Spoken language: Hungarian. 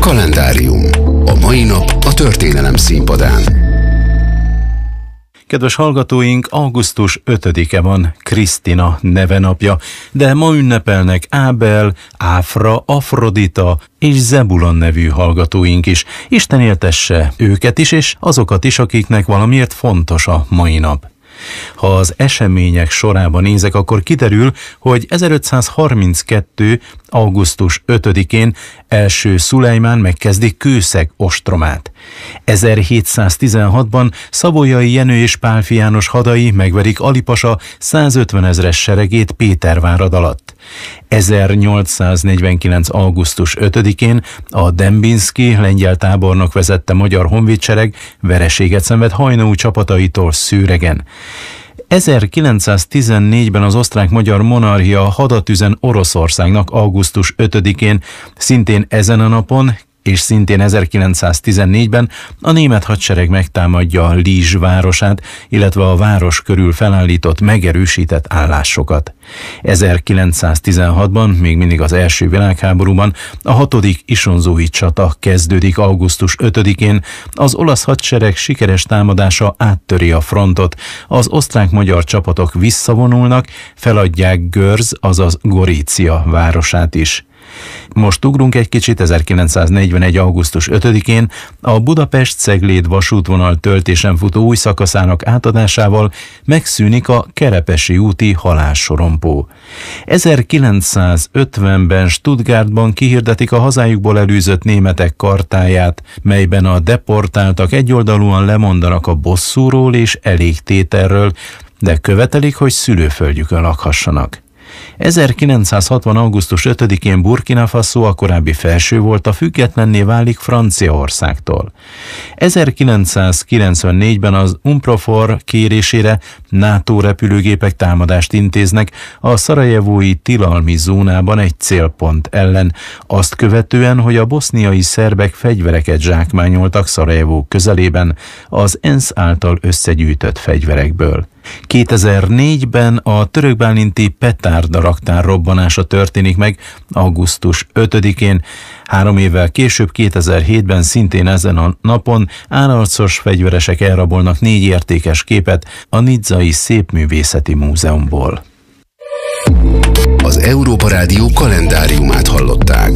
Kalendárium. A mai nap a történelem színpadán. Kedves hallgatóink, augusztus 5-e van Krisztina nevenapja, de ma ünnepelnek Ábel, Áfra, Afrodita és Zebulon nevű hallgatóink is. Isten éltesse őket is, és azokat is, akiknek valamiért fontos a mai nap. Ha az események sorában nézek, akkor kiderül, hogy 1532. augusztus 5-én első Szulejmán megkezdi Kőszeg ostromát. 1716-ban Savoyai Jenő és Pálffy János hadai megverik Alipasa 150 000-es seregét Pétervárad alatt. 1849. augusztus 5-én a Dembinski lengyel tábornok vezette magyar honvédsereg vereséget szenved Haynau csapataitól Szőregen. 1914-ben az osztrák-magyar monarchia hadat üzen Oroszországnak augusztus 5-én, szintén ezen a napon, és szintén 1914-ben a német hadsereg megtámadja Lizs városát, illetve a város körül felállított megerősített állásokat. 1916-ban, még mindig az első világháborúban, a 6. isonzói csata kezdődik augusztus 5-én, az olasz hadsereg sikeres támadása áttöri a frontot, az osztrák-magyar csapatok visszavonulnak, feladják Görz, azaz Gorícia városát is. Most ugrunk egy kicsit, 1941. augusztus 5-én a Budapest-Cegléd vasútvonal töltésen futó új szakaszának átadásával megszűnik a Kerepesi úti halássorompó. 1950-ben Stuttgartban kihirdetik a hazájukból elűzött németek kartáját, melyben a deportáltak egyoldalúan lemondanak a bosszúról és elégtételről, de követelik, hogy szülőföldjükön lakhassanak. 1960. augusztus 5-én Burkina Faso, a korábbi felső volt, a függetlenné válik Franciaországtól. 1994-ben az UNPROFOR kérésére NATO repülőgépek támadást intéznek a szarajevói tilalmi zónában egy célpont ellen, azt követően, hogy a boszniai szerbek fegyvereket zsákmányoltak Szarajevó közelében az ENSZ által összegyűjtött fegyverekből. 2004-ben a törökbálinti petárda raktár robbanása történik meg augusztus 5-én. 3 évvel később, 2007-ben szintén ezen a napon árarcos fegyveresek elrabolnak 4 értékes képet a Nizzai Szépművészeti Múzeumból. Az Európa Rádió kalendáriumát hallották.